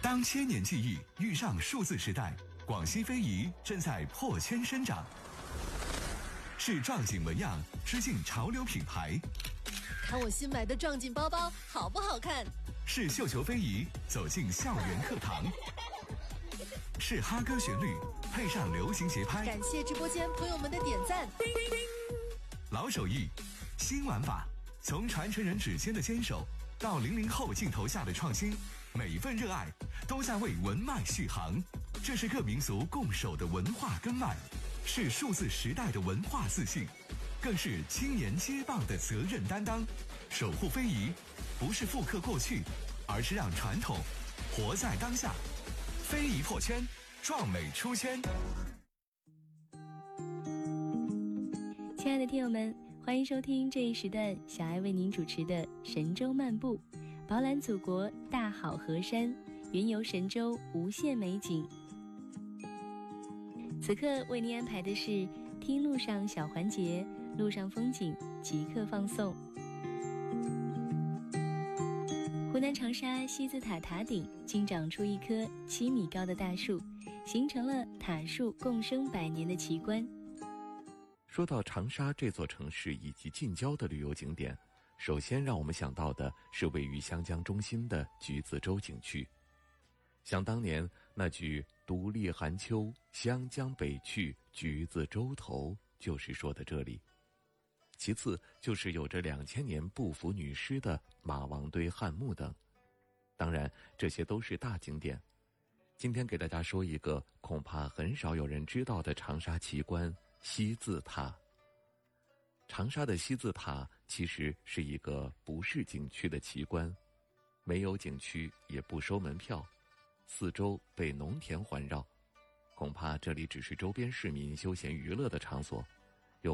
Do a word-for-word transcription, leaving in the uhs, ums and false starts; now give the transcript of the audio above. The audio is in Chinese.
当千年记忆遇上数字时代，广西非遗正在破圈生长。是壮锦纹样致敬潮流品牌， 看我新买的壮锦包包好不好看？ 是绣球非遗走进校园课堂，是哈歌旋律配上流行节拍。 感谢直播间朋友们的点赞。 老手艺，新玩法，从传承人指尖的坚守到零零后镜头下的创新，每一份热爱都在为文脉续航。这是各民族共守的文化根脉，是数字时代的文化自信，更是青年接棒的责任担当。守护非遗，不是复刻过去，而是让传统活在当下。非遗破圈，壮美出圈。 亲爱的听友们，欢迎收听这一时段小爱为您主持的神州漫步，饱览祖国大好河山，云游神州无限美景。此刻为您安排的是听路上小环节，路上风景即刻放送。湖南长沙西子塔塔顶竟长出一棵七米高的大树，形成了塔树共生百年的奇观。 说到长沙这座城市以及近郊的旅游景点，首先让我们想到的是位于湘江中心的橘子洲景区。想当年那句独立寒秋，湘江北去，橘子洲头，就是说的这里。其次就是有着两千年不腐女尸的马王堆汉墓等，当然这些都是大景点。今天给大家说一个恐怕很少有人知道的长沙奇观——西字塔。长沙的西字塔其实是一个不是景区的奇观，没有景区，也不收门票，四周被农田环绕，恐怕这里只是周边市民休闲娱乐的场所。